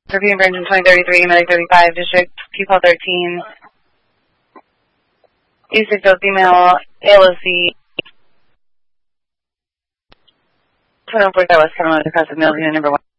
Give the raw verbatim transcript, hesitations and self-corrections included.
Perfume Branch twenty thirty-three, Medic thirty-five, District, Q-Call thirteen, E six O female, A L O C, twenty-four West Carolina, across the middle, unit number one.